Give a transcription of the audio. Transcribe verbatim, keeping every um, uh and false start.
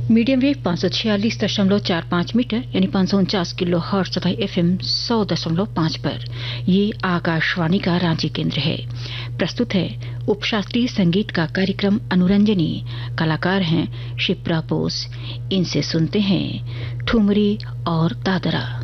Medium wave पाँच सौ छियालीस दशमलव चार पाँच मीटर यानी पाँच सौ उनचास किलो हर्ट्ज तथा एफएम सौ दशमलव पाँच पर। ये आकाशवाणी का रांची केंद्र है। प्रस्तुत है उपशास्त्रीय संगीत का कार्यक्रम अनुरंजनी। कलाकार हैं शिप्रा बोस। इनसे सुनते हैं ठुमरी और दादरा।